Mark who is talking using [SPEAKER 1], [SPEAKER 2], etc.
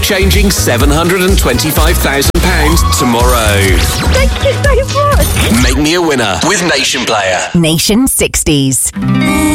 [SPEAKER 1] life-changing £725,000 tomorrow.
[SPEAKER 2] Thank you so much.
[SPEAKER 1] Make me a winner with Nation Player.
[SPEAKER 3] Nation 60s.